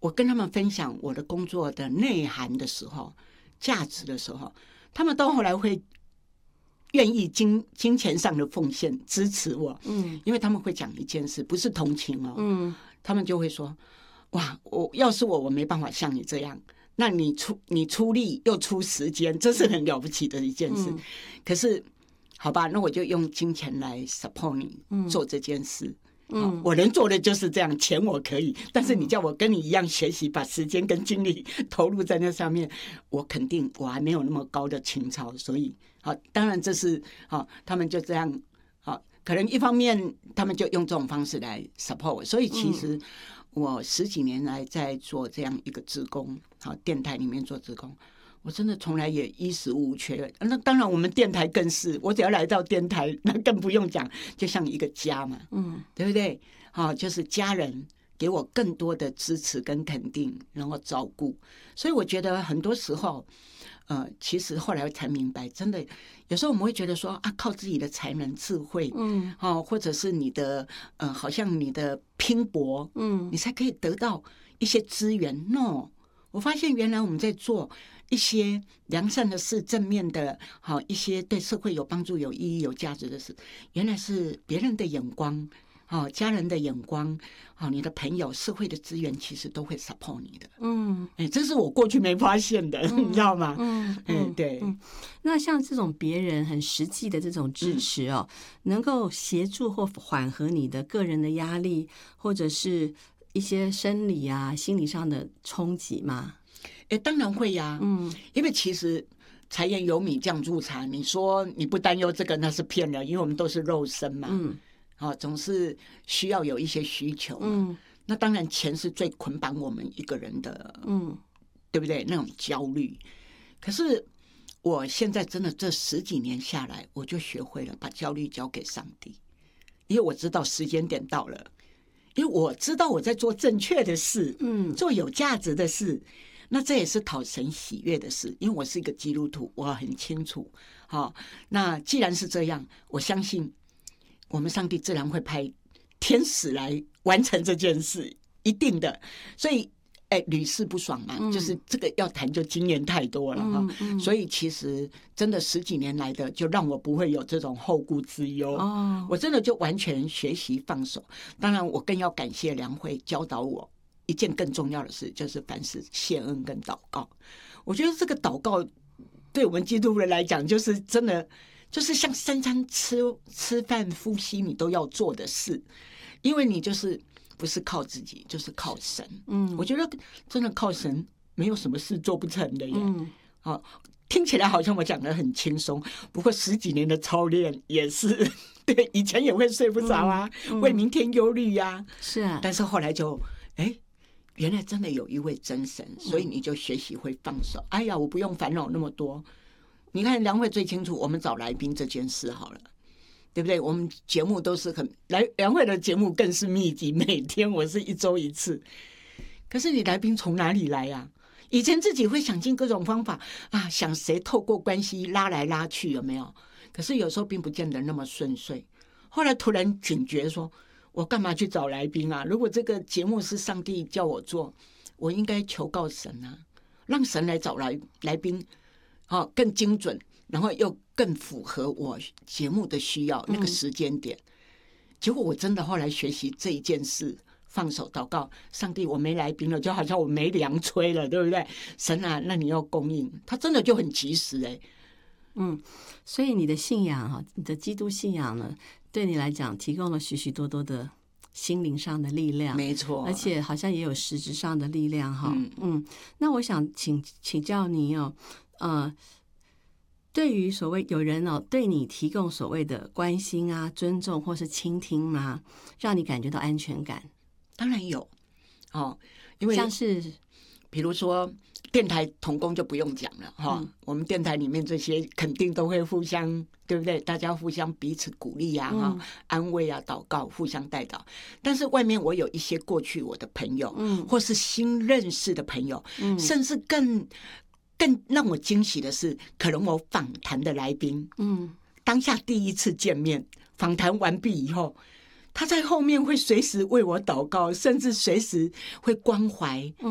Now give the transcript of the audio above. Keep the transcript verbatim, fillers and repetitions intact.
我跟他们分享我的工作的内涵的时候，价值的时候，他们到后来会愿意金金钱上的奉献支持我，嗯，因为他们会讲一件事，不是同情哦，嗯，他们就会说，哇，我要是我，我没办法像你这样，那你出你出力又出时间，这是很了不起的一件事。嗯、可是，好吧，那我就用金钱来 support 你做这件事。嗯，我能做的就是这样，钱我可以，但是你叫我跟你一样学习，把时间跟精力投入在那上面，我肯定我还没有那么高的情操，所以好，当然这是好，他们就这样好，可能一方面他们就用这种方式来 support 我，所以其实我十几年来在做这样一个志工，好，电台里面做志工，我真的从来也衣食无缺。那当然我们电台更是，我只要来到电台那更不用讲，就像一个家嘛，嗯，对不对？好，就是家人给我更多的支持跟肯定，然后照顾。所以我觉得很多时候呃，其实后来才明白，真的有时候我们会觉得说啊，靠自己的才能、智慧，嗯，哦，或者是你的呃，好像你的拼搏，嗯，你才可以得到一些资源。No， 我发现原来我们在做一些良善的事、正面的，好一些对社会有帮助、有意义、有价值的事，原来是别人的眼光。哦，家人的眼光，哦，你的朋友、社会的资源，其实都会 support 你的。嗯，哎，这是我过去没发现的，嗯、你知道吗？嗯，嗯对嗯。 那像这种别人很实际的这种支持哦，嗯、能够协助或缓和你的个人的压力，或者是一些生理啊、心理上的冲击吗？ 哎，当然会呀、啊。嗯，因为其实柴盐油米酱醋茶，你说你不担忧这个，那是骗人，因为我们都是肉身嘛。嗯。哦，总是需要有一些需求嘛，嗯，那当然钱是最捆绑我们一个人的，嗯，对不对？那种焦虑。可是我现在真的这十几年下来，我就学会了把焦虑交给上帝，因为我知道时间点到了，因为我知道我在做正确的事，嗯，做有价值的事，那这也是讨神喜悦的事。因为我是一个基督徒，我很清楚。好、哦，那既然是这样，我相信。我们上帝自然会派天使来完成这件事，一定的。所以，哎，屡试不爽嘛，嗯、就是这个要谈就经验太多了哈、嗯嗯。所以其实真的十几年来的，就让我不会有这种后顾之忧。哦，我真的就完全学习放手。当然，我更要感谢梁慧教导我一件更重要的事，就是凡事谢恩跟祷告。我觉得这个祷告对我们基督徒来讲，就是真的。就是像三餐吃吃饭呼吸你都要做的事，因为你就是不是靠自己，就是靠神。嗯，我觉得真的靠神没有什么事做不成的耶。嗯，哦，听起来好像我讲得很轻松，不过十几年的操练也是，对，以前也会睡不着啊，嗯嗯、为明天忧虑呀。 是啊， 但是后来就哎。原来真的有一位真神，所以你就学习会放手。嗯、哎呀，我不用烦恼那么多。你看梁慧最清楚，我们找来宾这件事好了，对不对？我们节目都是很来梁慧的节目更是密集，每天我是一周一次。可是你来宾从哪里来呀、啊？以前自己会想尽各种方法啊，想谁透过关系拉来拉去，有没有？可是有时候并不见得那么顺遂。后来突然警觉说，我干嘛去找来宾啊？如果这个节目是上帝叫我做，我应该求告神啊，让神来找来来宾。哦，更精准，然后又更符合我节目的需要那个时间点。嗯、结果我真的后来学习这一件事，放手祷告，上帝，我没来宾了，就好像我没粮吹了，对不对？神啊，那你要供应，他真的就很及时哎、欸。 嗯，所以你的信仰哈，你的基督信仰呢，对你来讲提供了许许多多的心灵上的力量， 没错， 而且好像也有实质上的力量哈。嗯嗯，那我想请请教你哦。呃，对于所谓有人哦对你提供所谓的关心啊、尊重或是倾听吗？让你感觉到安全感？ 当然有哦，因为像是比如说电台同工就不用讲了哈、哦嗯，我们电台里面这些肯定都会互相，对不对？大家互相彼此鼓励啊、嗯、安慰啊、祷告，互相带祷。但是外面我有一些过去我的朋友，嗯，或是新认识的朋友，嗯，甚至更。更让我惊喜的是，可能我访谈的来宾，嗯，当下第一次见面，访谈完毕以后，他在后面会随时为我祷告，甚至随时会关怀